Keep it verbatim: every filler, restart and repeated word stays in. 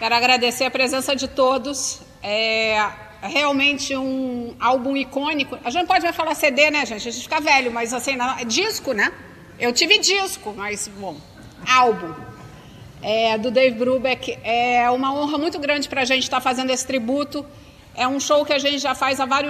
Quero agradecer a presença de todos. É realmente um álbum icônico. A gente não pode mais falar C D, né, gente? A gente fica velho, mas assim, não, é disco, né? Eu tive disco, mas, bom, álbum. É, do Dave Brubeck. É uma honra muito grande para a gente estar fazendo esse tributo. É um show que a gente já faz há vários